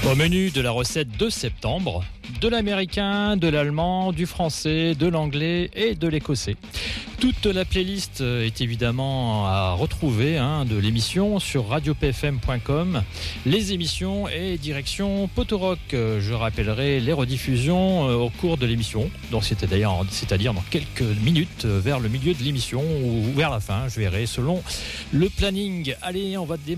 Au menu de la recette de septembre, de l'américain, de l'allemand, du français, de l'anglais et de l'écossais. Toute la playlist est évidemment à retrouver de l'émission sur radiopfm.com. Les émissions et direction Potorock. Je rappellerai les rediffusions au cours de l'émission. Donc c'est-à-dire dans quelques minutes, vers le milieu de l'émission ou vers la fin, je verrai selon le planning. Allez, on va démarrer.